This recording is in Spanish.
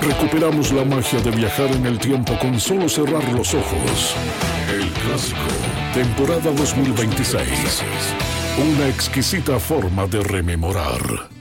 Recuperamos la magia de viajar en el tiempo con solo cerrar los ojos. El Clásico, temporada 2026. Una exquisita forma de rememorar.